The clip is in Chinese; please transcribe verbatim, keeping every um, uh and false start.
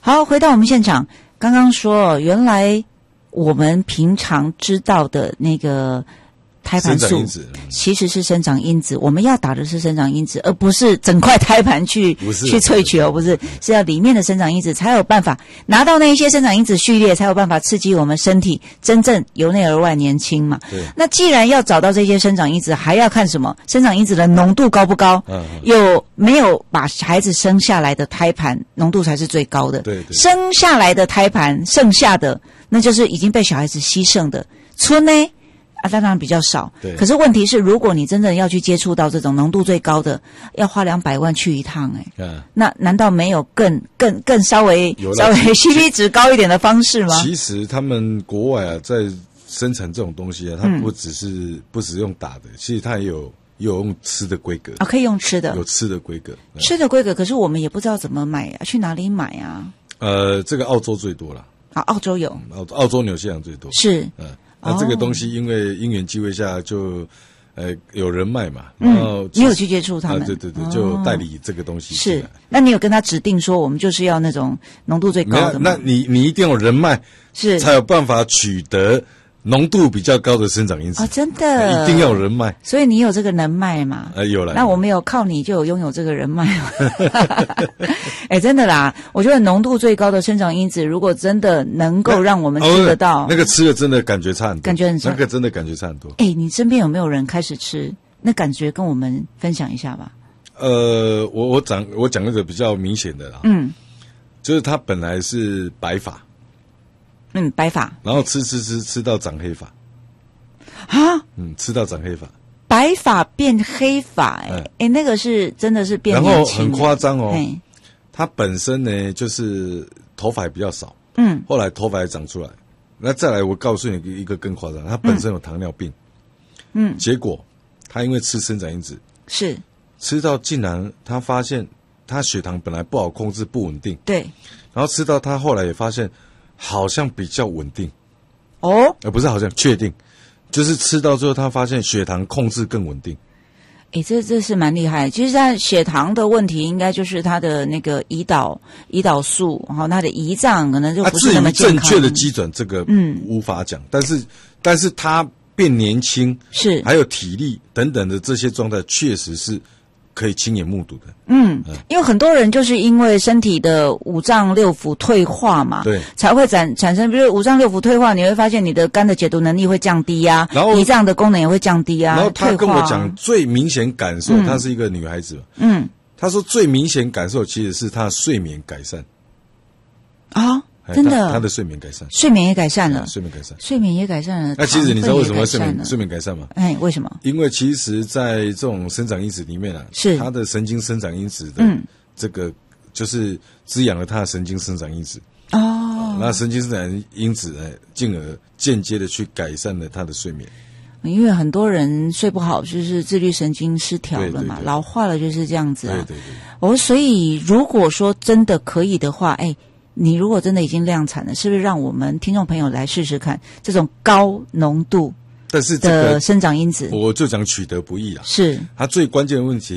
好，回到我们现场，刚刚说原来我们平常知道的那个胎盘素其实是生长因子，我们要打的是生长因子，而不是整块胎盘去去萃取哦，不是，是要里面的生长因子才有办法拿到那一些生长因子序列，才有办法刺激我们身体真正由内而外年轻嘛。对。那既然要找到这些生长因子，还要看什么？生长因子的浓度高不高？嗯。有没有把孩子生下来的胎盘浓度才是最高的？对对。生下来的胎盘剩下的，那就是已经被小孩子牺牲的。村呢？啊，当然比较少。对。可是问题是，如果你真正要去接触到这种浓度最高的，要花两百万去一趟、欸，哎，嗯，那难道没有更更更稍微稍微 C P 值高一点的方式吗？ 其实他们国外啊，在生产这种东西啊，它不只是、嗯、不只是用打的，其实它也有也有用吃的规格啊，可以用吃的， 有吃的规格， 吃的规格。可是我们也不知道怎么买啊，去哪里买啊？ 呃，这个澳洲最多了。 啊，澳洲有， 澳澳洲纽西兰最多。 是， 嗯。那这个东西因为因缘机会下就，呃，有人脉嘛，然后、 嗯、你有去接触他们、 啊，对对对，就代理这个东西是。那你有跟他指定说，我们就是要那种浓度最高的吗？ 那你你一定要有人脉， 是才有办法取得浓度比较高的生长因子啊、哦，真的， 一定要有人脉。 所以你有这个人脉嘛？ 呃，有了。 那我没有靠你就有拥有这个人脉嘛？哎，真的啦，我觉得浓度最高的生长因子，如果真的能够让我们吃得到， 那, 哦、那个吃了真的感觉差很多， 感觉很差， 那个真的感觉差很多。 哎，你身边有没有人开始吃？那感觉跟我们分享一下吧。 呃，我我讲我讲那个比较明显的啦，嗯，就是他本来是白发。 嗯，白发， 然后吃吃吃吃到长黑发， 啊， 嗯，吃到长黑发， 白发变黑发、欸，哎、嗯，哎、欸，那个是真的是变年轻， 然后很夸张哦，他本身呢就是头发比较少，嗯，后来头发也长出来，那再来我告诉你一个更夸张，他本身有糖尿病，嗯，结果他因为吃生长因子， 是吃到竟然他发现他血糖本来不好控制不稳定， 对， 然后吃到他后来也发现。好像比较稳定， 哦， 呃，不是好像确定，就是吃到之后，他发现血糖控制更稳定。 诶，这这是蛮厉害。其实，在血糖的问题，应该就是他的那个胰岛胰岛素，然后他的胰脏可能就不是那么健康。 啊、至于正确的基准，这个嗯无法讲，但是但是他变年轻是， 还有体力等等的这些状态，确实是。可以亲眼目睹的， 嗯，因为很多人就是因为身体的五脏六腑退化嘛，对，才会产产生，比如五脏六腑退化，你会发现你的肝的解毒能力会降低啊，然后胰脏的功能也会降低啊。 然后他跟我讲最明显感受，她、嗯、是一个女孩子，嗯，她说最明显感受其实是她的睡眠改善啊。真的， 他的睡眠改善， 睡眠也改善了， 睡眠改善， 睡眠也改善了。 那其实你知道为什么睡眠睡眠改善吗？ 哎，为什么？ 因为其实，在这种生长因子里面啊，是它的神经生长因子的，嗯，这个就是滋养了它的神经生长因子哦。那神经生长因子呢，进而间接的去改善了他的睡眠。 因为很多人睡不好，就是自律神经失调了嘛，对对对，老化了就是这样子啊。对对对。哦，所以如果说真的可以的话，哎。你如果真的已经量产了，是不是让我们听众朋友来试试看这种高浓度但是这个的生长因子？ 我就讲取得不易啊， 是它最关键的问题。